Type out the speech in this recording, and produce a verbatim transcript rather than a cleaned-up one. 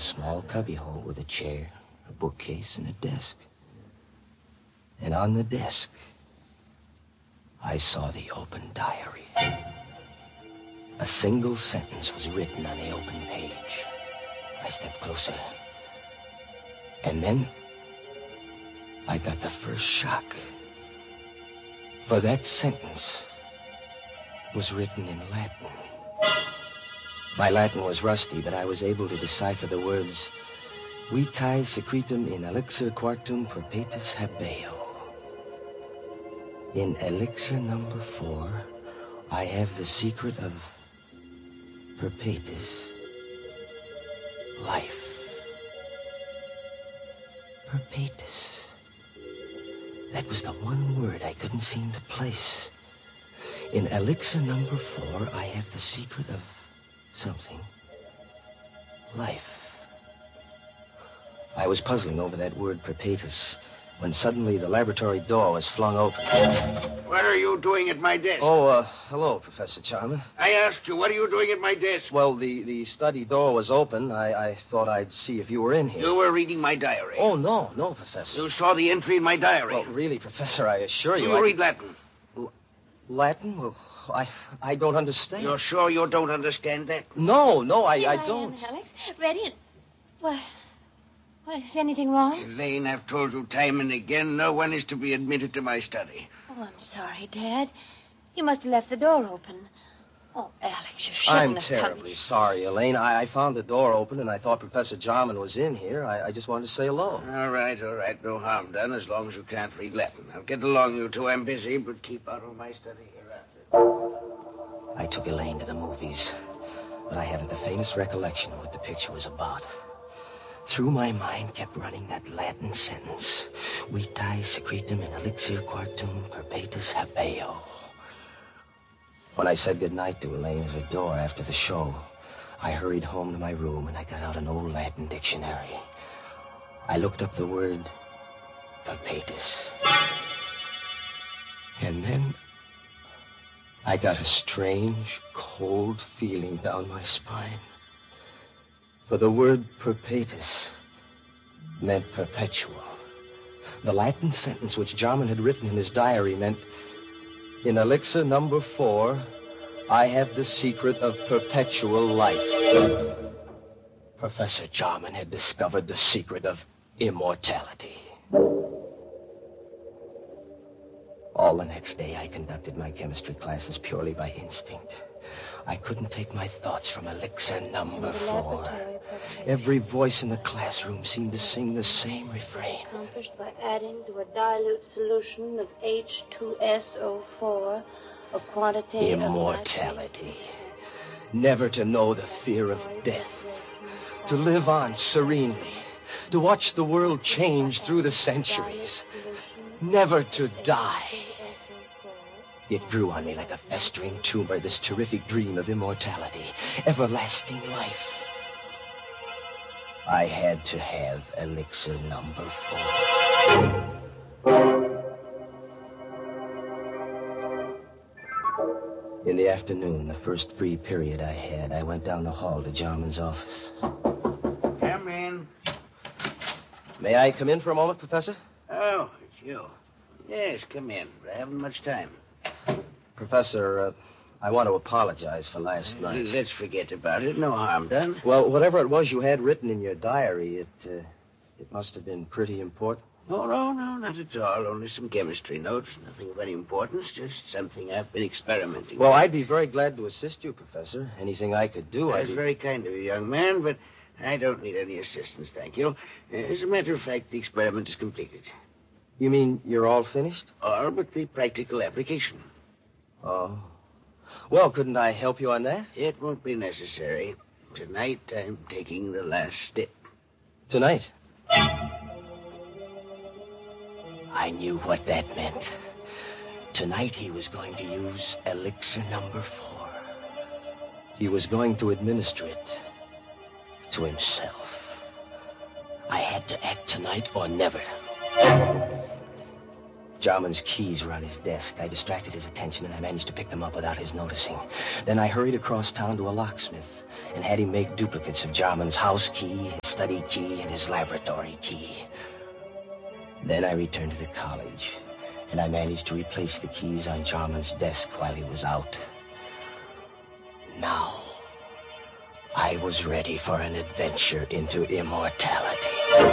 a small cubbyhole with a chair, a bookcase, and a desk. And on the desk, I saw the open diary. A single sentence was written on the open page. I stepped closer. And then I got the first shock. For that sentence was written in Latin. My Latin was rusty, but I was able to decipher the words, Vitae secretum in elixir quartum perpetus habeo. In elixir number four, I have the secret of perpetus life. Perpetus. That was the one word I couldn't seem to place. In elixir number four, I have the secret of something. Life. I was puzzling over that word perpetus when suddenly the laboratory door was flung open. What are you doing at my desk? Oh, uh, hello, Professor Jarman. I asked you, what are you doing at my desk? Well, the, the study door was open. I, I thought I'd see if you were in here. You were reading my diary. Oh, no, no, Professor. You saw the entry in my diary. Well, really, Professor, I assure you... You I... read Latin. L- Latin? Well, I I don't understand. You're sure you don't understand that? No, no, I, Here I I don't. am, Alex. Ready and... Well, well, is anything wrong? Elaine, I've told you time and again, no one is to be admitted to my study. Oh, I'm sorry, Dad. You must have left the door open. Oh, Alex, you shouldn't I'm have terribly come. sorry, Elaine. I, I found the door open, and I thought Professor Jarman was in here. I, I just wanted to say hello. All right, all right. No harm done as long as you can't read Latin. Now, get along, you two. I'm busy, but keep out of my study hereafter. I took Elaine to the movies, but I haven't the faintest recollection of what the picture was about. Through my mind kept running that Latin sentence, Vitae secretum in elixir quartum perpetus habeo. When I said goodnight to Elaine at her door after the show, I hurried home to my room and I got out an old Latin dictionary. I looked up the word perpetus. And then I got a strange, cold feeling down my spine. For the word perpetus meant perpetual. The Latin sentence which Jarman had written in his diary meant, in elixir number four, I have the secret of perpetual life. Professor Jarman had discovered the secret of immortality. All the next day, I conducted my chemistry classes purely by instinct. I couldn't take my thoughts from elixir number four. Every voice in the classroom seemed to sing the same refrain. Accomplished by adding to a dilute solution of H two S O four a quantity Immortality. Never to know the fear of death. To live on serenely. To watch the world change through the centuries. Never to die. It grew on me like a festering tumor, this terrific dream of immortality, everlasting life. I had to have elixir number four. In the afternoon, the first free period I had, I went down the hall to Jarman's office. Come in. May I come in for a moment, Professor? Oh, it's you. Yes, come in. I haven't much time. Professor, uh, I want to apologize for last night. Let's forget about it. No harm done. Well, whatever it was you had written in your diary, it uh, it must have been pretty important. No, no, no, not at all. Only some chemistry notes. Nothing of any importance. Just something I've been experimenting Well, with. I'd be very glad to assist you, Professor. Anything I could do, I'd That's be... very kind of you, young man, but I don't need any assistance, thank you. As a matter of fact, the experiment is completed. You mean you're all finished? All but the practical application. Oh. Well, couldn't I help you on that? It won't be necessary. Tonight, I'm taking the last step. Tonight? I knew what that meant. Tonight he was going to use elixir number four. He was going to administer it to himself. I had to act tonight or never. Jarman's keys were on his desk. I distracted his attention, and I managed to pick them up without his noticing. Then I hurried across town to a locksmith and had him make duplicates of Jarman's house key, his study key, and his laboratory key. Then I returned to the college, and I managed to replace the keys on Jarman's desk while he was out. Now, I was ready for an adventure into immortality.